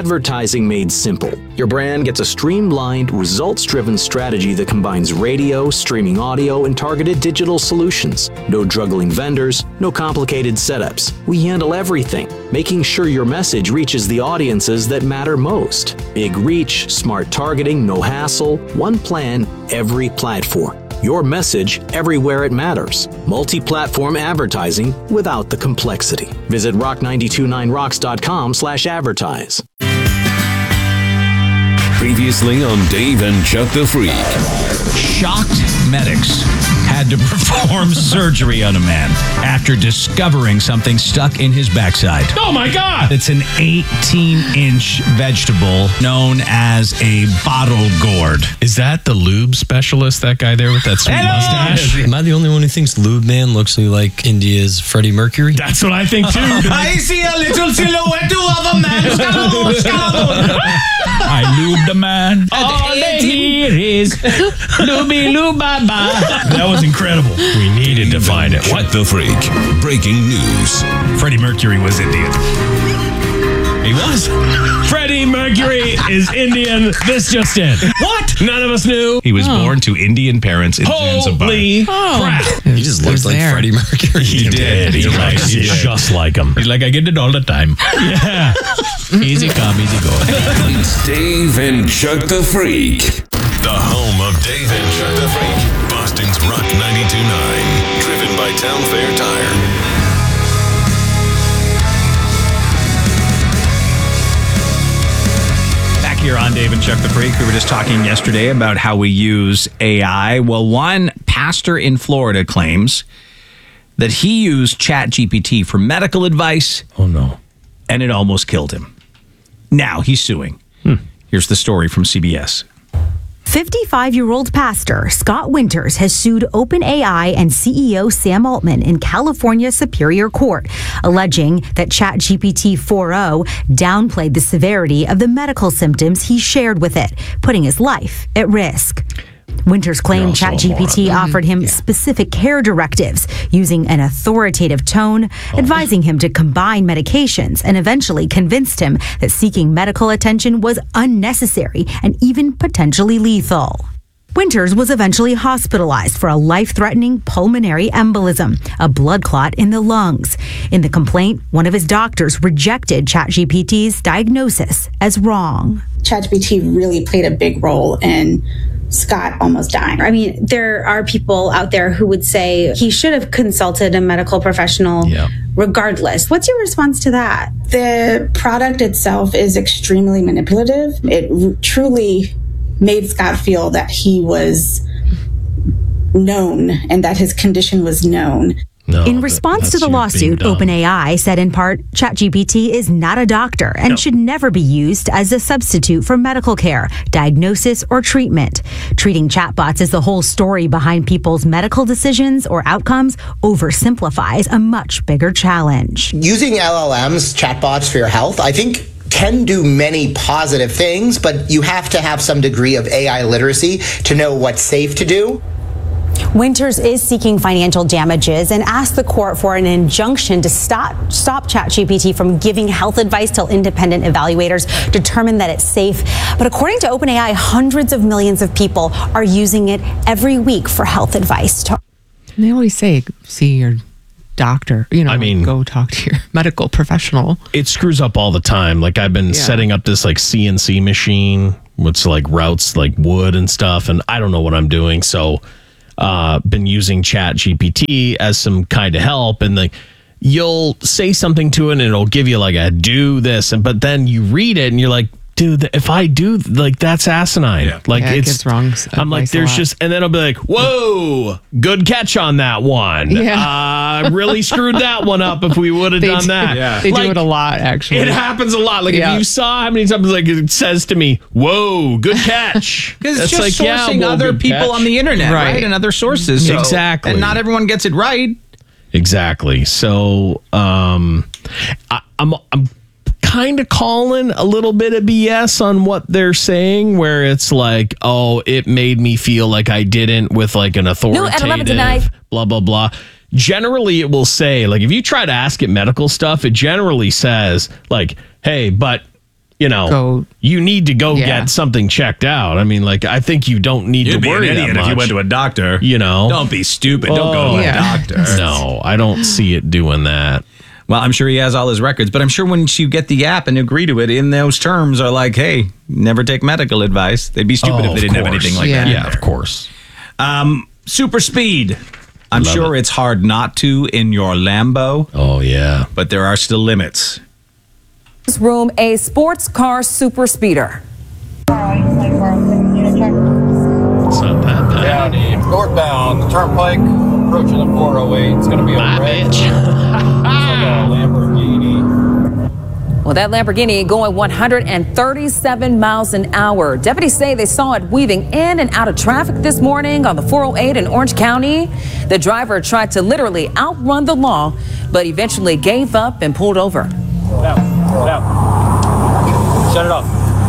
Advertising made simple. Your brand gets a streamlined, results-driven strategy that combines radio, streaming audio, and targeted digital solutions. No juggling vendors, no complicated setups. We handle everything, making sure your message reaches the audiences that matter most. Big reach, smart targeting, no hassle, one plan, every platform. Your message everywhere it matters. Multi-platform advertising without the complexity. Visit rock929rocks.com/advertise. Previously on Dave and Chuck the Freak. Shocked medics had to perform surgery on a man after discovering something stuck in his backside. Oh my God! It's an 18-inch vegetable known as a bottle gourd. Is that the lube specialist, that guy there with that sweet mustache? Am I the only one who thinks Lube Man looks like India's Freddie Mercury? That's what I think too. I see a little silhouette of a man. I lubed a man. All they hear is looby loobaba. That was incredible. We needed to find it. What the Freak? Breaking news. Freddie Mercury was Indian. He was. Freddie Mercury is Indian. This just in. What? None of us knew. He was born to Indian parents in Zanzibar. Holy crap. He just looks like Freddie Mercury. He did. He's just like him. He's like, I get it all the time. Yeah. Easy come, easy go. It's Dave and Chuck the Freak. The home of Dave and Chuck the Freak. Boston's Rock 92.9. Driven by Town Fair Tire. Here on Dave and Chuck the Freak, we were just talking yesterday about how we use AI. Well, one pastor in Florida claims that he used ChatGPT for medical advice. Oh, no. And it almost killed him. Now he's suing. Here's the story from CBS. 55-year-old pastor Scott Winters has sued OpenAI and CEO Sam Altman in California Superior Court, alleging that ChatGPT 4.0 downplayed the severity of the medical symptoms he shared with it, putting his life at risk. Winters claimed ChatGPT offered him specific care directives, using an authoritative tone, advising him to combine medications, and eventually convinced him that seeking medical attention was unnecessary and even potentially lethal. Winters was eventually hospitalized for a life-threatening pulmonary embolism, a blood clot in the lungs. In the complaint, one of his doctors rejected ChatGPT's diagnosis as wrong. ChatGPT really played a big role in Scott almost dying. I mean, there are people out there who would say he should have consulted a medical professional regardless. What's your response to that? The product itself is extremely manipulative. It truly made Scott feel that he was known and that his condition was known. In response to the lawsuit, OpenAI said in part, ChatGPT is not a doctor and should never be used as a substitute for medical care, diagnosis, or treatment. Treating chatbots as the whole story behind people's medical decisions or outcomes oversimplifies a much bigger challenge. Using LLMs, chatbots for your health, I think can do many positive things, but you have to have some degree of AI literacy to know what's safe to do. Winters is seeking financial damages and asked the court for an injunction to stop ChatGPT from giving health advice till independent evaluators determine that it's safe. But according to OpenAI, hundreds of millions of people are using it every week for health advice. They always say, see your doctor, I mean, go talk to your medical professional. It screws up all the time. Like I've been setting up this like CNC machine, which like routes like wood and stuff, and I don't know what I'm doing. So been using ChatGPT as some kind of help, and like you'll say something to it and it'll give you like a do this, but then you read it and you're like, dude, if I do like that's asinine. Like it's wrong. I'm like, there's just, and then I'll be like, whoa, good catch on that one. Really screwed that one up if we would have done that. They do it a lot, actually. It happens a lot. Like if you saw how many times like it says to me, whoa, good catch. Because it's just like, sourcing other people on the internet, right? And other sources. So, exactly. And not everyone gets it right. Exactly. So I'm kind of calling a little bit of BS on what they're saying, where it's like, oh, it made me feel like I didn't with like an authoritative blah, blah, blah. Generally, it will say, like, if you try to ask it medical stuff, it generally says, like, hey, but you need to go get something checked out. I mean, like, I think you don't need to worry an idiot that much. if you went to a doctor. Don't be stupid. Don't go to a doctor. No, I don't see it doing that. Well, I'm sure he has all his records, but I'm sure once you get the app and agree to it, in those terms are like, hey, never take medical advice. They'd be stupid if they didn't have anything like that. Yeah, of course. Super speed. I'm sure it's hard not to in your Lambo. Oh, yeah. But there are still limits. Room, a sports car super speeder. It's not that bad. County, northbound, the turnpike, approaching the 408. It's going to be a wreck. Lamborghini. Well, that Lamborghini going 137 miles an hour. Deputies say they saw it weaving in and out of traffic this morning on the 408 in Orange County. The driver tried to literally outrun the law, but eventually gave up and pulled over. Get out. Shut it off.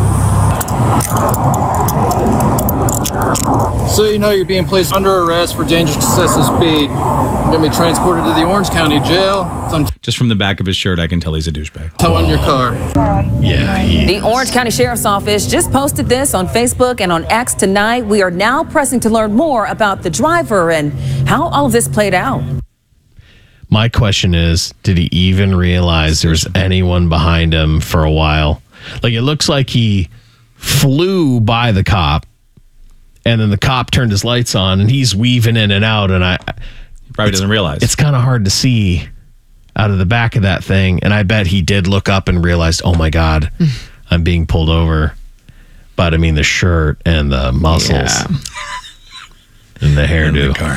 So you know you're being placed under arrest for dangerous excessive speed. You're going to be transported to the Orange County Jail. Just from the back of his shirt, I can tell he's a douchebag. Towing your car. Yeah, The Orange County Sheriff's Office just posted this on Facebook and on X tonight. We are now pressing to learn more about the driver and how all of this played out. My question is, did he even realize there's anyone behind him for a while? Like, it looks like he flew by the cop, and then the cop turned his lights on, and he's weaving in and out, and he probably doesn't realize. It's kind of hard to see out of the back of that thing, and I bet he did look up and realized, oh my God, I'm being pulled over. But I mean, the shirt and the muscles and the hairdo. And the car.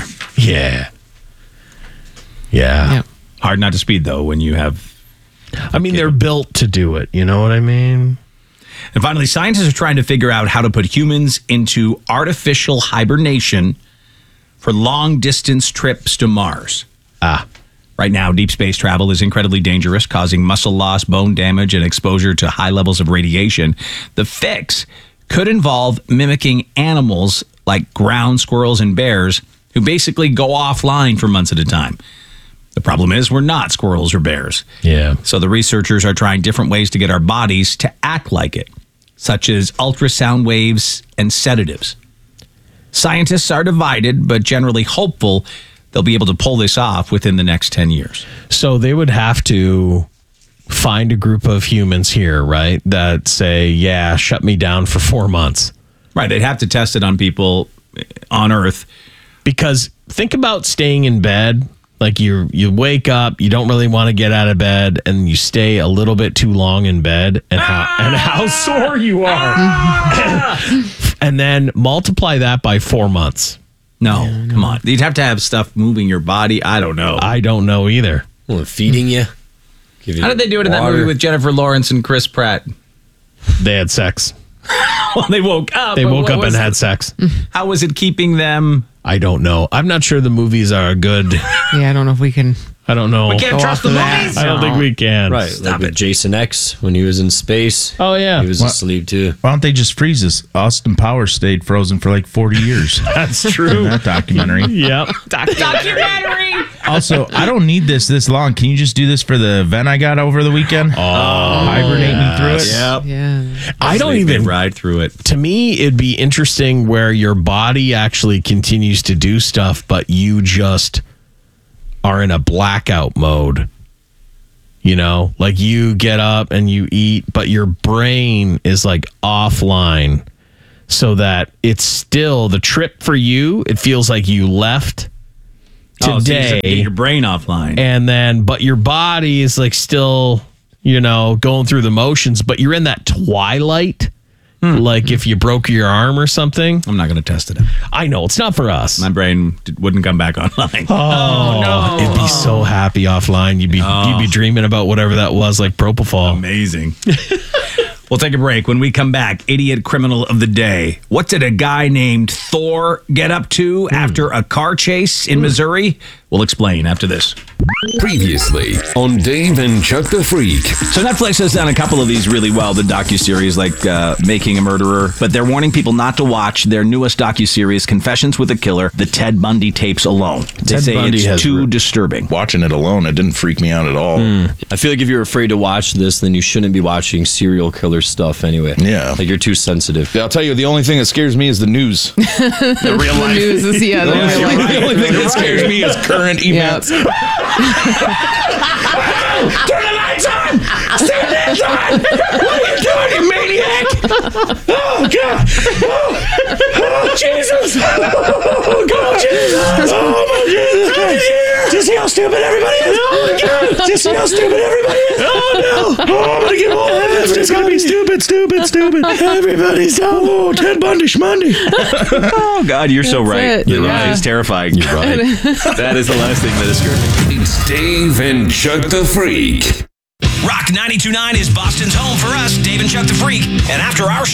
Yeah. Hard not to speed, though, when you have... I mean, they're built to do it. You know what I mean? And finally, scientists are trying to figure out how to put humans into artificial hibernation for long-distance trips to Mars. Right now, deep space travel is incredibly dangerous, causing muscle loss, bone damage, and exposure to high levels of radiation. The fix could involve mimicking animals like ground squirrels and bears who basically go offline for months at a time. The problem is we're not squirrels or bears. Yeah. So the researchers are trying different ways to get our bodies to act like it, such as ultrasound waves and sedatives. Scientists are divided, but generally hopeful they'll be able to pull this off within the next 10 years. So they would have to find a group of humans here, right, that say, yeah, shut me down for 4 months. Right. They'd have to test it on people on Earth. Because think about staying in bed. Like you wake up, you don't really want to get out of bed, and you stay a little bit too long in bed, and how sore you are. And then multiply that by 4 months. No, come on. You'd have to have stuff moving your body. I don't know. I don't know either. Well, feeding you. How did they do it in that movie with Jennifer Lawrence and Chris Pratt? They had sex. Well, they woke up. They woke up and had sex. How was it keeping them? I don't know. I'm not sure the movies are good. Yeah, I don't know if we can. I don't know. We can't trust the movies? I don't think we can. Right. Like with Jason X when he was in space. Oh, yeah. He was asleep too. Why don't they just freeze us? Austin Powers stayed frozen for like 40 years. That's true. In that documentary. Yep. Documentary. Also, I don't need this long. Can you just do this for the event I got over the weekend? Hibernate me through it? Yep. Yeah. I don't even ride through it. To me, it'd be interesting where your body actually continues to do stuff, but you just are in a blackout mode. You know, like you get up and you eat, but your brain is like offline, so that it's still the trip for you. It feels like you left today. So you get your brain offline. And then, but your body is like still, you know, going through the motions, but you're in that twilight. Like if you broke your arm or something. I'm not going to test it. I know, it's not for us. My brain wouldn't come back online. Oh, no. It'd be so happy offline. You'd be dreaming about whatever that was, like propofol. Amazing. We'll take a break. When we come back, idiot criminal of the day. What did a guy named Thor get up to after a car chase in Missouri? We'll explain after this. Previously on Dave and Chuck the Freak. So Netflix has done a couple of these really well, the docuseries like Making a Murderer, but they're warning people not to watch their newest docuseries, Confessions with a Killer, the Ted Bundy tapes alone. They say it's too disturbing. Watching it alone, it didn't freak me out at all. I feel like if you're afraid to watch this, then you shouldn't be watching serial killer stuff anyway. Yeah. Like you're too sensitive. I'll tell you, the only thing that scares me is the news. The real life. The news is, the real life. The only thing that scares me is current events. Turn the lights on! Turn the lights on! What are you doing, you maniac? Oh, God! Oh, Jesus! Oh, God, Jesus! Oh, my Jesus Christ! Just see how stupid everybody is! Oh, my God! Just see how stupid everybody is! Oh, no! Oh, I'm gonna get all of it! It's just gonna be stupid. Everybody's oh, Ted Bundy, Schmundy. Oh, God, you're so right. You're right. It's terrifying. You're right. That is the last thing that is scary. It's Dave and Chuck the Freak. Rock 92.9 is Boston's home for us, Dave and Chuck the Freak. And after our show,